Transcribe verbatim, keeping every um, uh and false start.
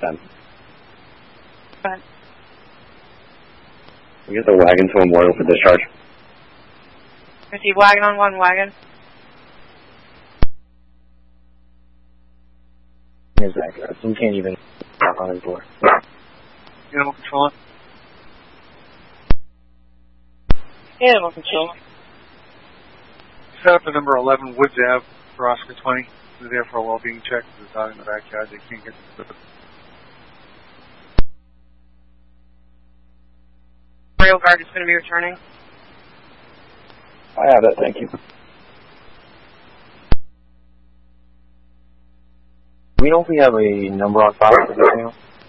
ten. ten. We get the wagon to Memorial for discharge. Receive wagon on one wagon. Is accurate. We can't even knock on his door. Animal control. Animal control. Set up the number eleven Woods Ave for Oscar twenty. They're there for a well-being check. There's a dog in the backyard. They can't get to the... Rail guard is going to be returning. I have that, thank you. We know if we have a number on file for this now.